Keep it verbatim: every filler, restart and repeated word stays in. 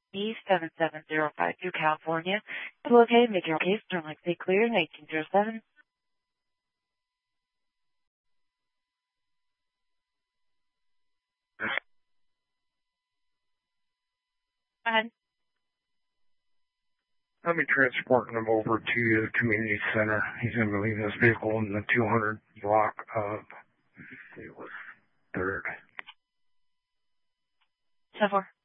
E seven seven zero five two, California. It's located, make your case, turn like say clear, nineteen zero seven. Go ahead. I'll be transporting him over to the community center. He's going to be leaving his vehicle in the two hundred block of, it was third. ten four.